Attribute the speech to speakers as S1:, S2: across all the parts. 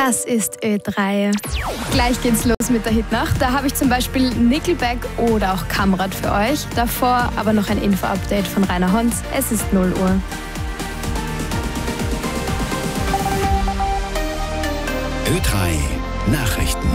S1: Das ist Ö3. Gleich geht's los mit der Hitnacht. Da habe ich zum Beispiel Nickelback oder auch Kamrat für euch. Davor aber noch ein Info-Update von Rainer Honz. Es ist 0 Uhr.
S2: Ö3 Nachrichten.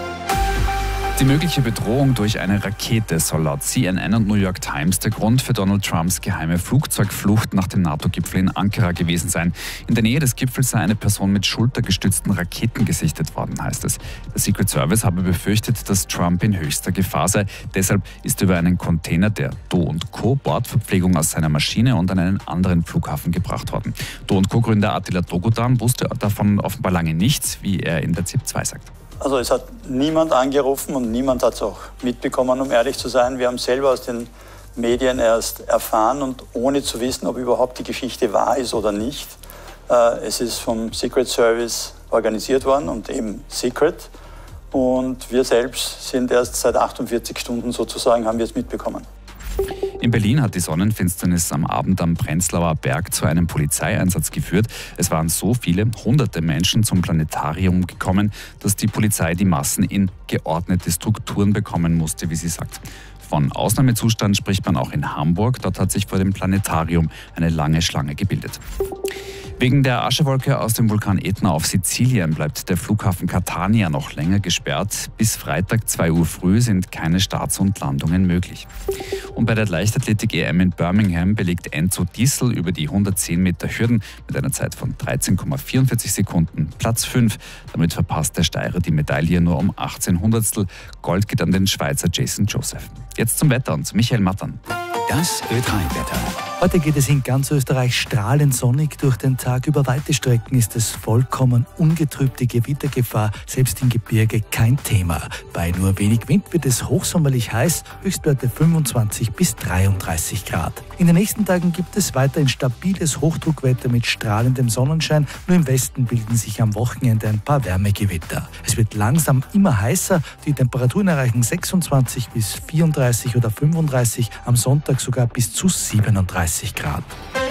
S3: Die mögliche Bedrohung durch eine Rakete soll laut CNN und New York Times der Grund für Donald Trumps geheime Flugzeugflucht nach dem NATO-Gipfel in Ankara gewesen sein. In der Nähe des Gipfels sei eine Person mit schultergestützten Raketen gesichtet worden, heißt es. Der Secret Service habe befürchtet, dass Trump in höchster Gefahr sei. Deshalb ist über einen Container der Do & Co. Bordverpflegung aus seiner Maschine und an einen anderen Flughafen gebracht worden. Do & Co.-Gründer Attila Dogudan wusste davon offenbar lange nichts, wie er in der ZIP 2 sagt.
S4: Also es hat niemand angerufen und niemand hat es auch mitbekommen, um ehrlich zu sein. Wir haben selber aus den Medien erst erfahren und ohne zu wissen, ob überhaupt die Geschichte wahr ist oder nicht. Es ist vom Secret Service organisiert worden und eben secret. Und wir selbst sind erst seit 48 Stunden sozusagen, haben wir es mitbekommen.
S3: In Berlin hat die Sonnenfinsternis am Abend am Prenzlauer Berg zu einem Polizeieinsatz geführt. Es waren so viele, hunderte Menschen zum Planetarium gekommen, dass die Polizei die Massen in geordnete Strukturen bekommen musste, wie sie sagt. Von Ausnahmezustand spricht man auch in Hamburg. Dort hat sich vor dem Planetarium eine lange Schlange gebildet. Wegen der Aschewolke aus dem Vulkan Ätna auf Sizilien bleibt der Flughafen Catania noch länger gesperrt. Bis Freitag 2 Uhr früh sind keine Starts und Landungen möglich. Und bei der Leichtathletik-EM in Birmingham belegt Enzo Diesel über die 110 Meter Hürden mit einer Zeit von 13,44 Sekunden Platz 5. Damit verpasst der Steirer die Medaille nur um 18 Hundertstel. Gold geht an den Schweizer Jason Joseph. Jetzt zum Wetter und zu Michael Mattern.
S2: Das Ö3-Wetter.
S5: Heute geht es in ganz Österreich strahlend sonnig durch den Tag. Über weite Strecken ist es vollkommen ungetrübte Gewittergefahr, selbst im Gebirge kein Thema. Bei nur wenig Wind wird es hochsommerlich heiß, Höchstwerte 25 bis 33 Grad. In den nächsten Tagen gibt es weiterhin stabiles Hochdruckwetter mit strahlendem Sonnenschein. Nur im Westen bilden sich am Wochenende ein paar Wärmegewitter. Es wird langsam immer heißer. Die Temperaturen erreichen 26 bis 34 oder 35, am Sonntag sogar bis zu 37 Grad.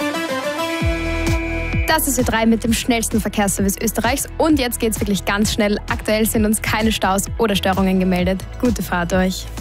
S1: Das ist Ö3 mit dem schnellsten Verkehrsservice Österreichs. Und jetzt geht's wirklich ganz schnell. Aktuell sind uns keine Staus oder Störungen gemeldet. Gute Fahrt euch.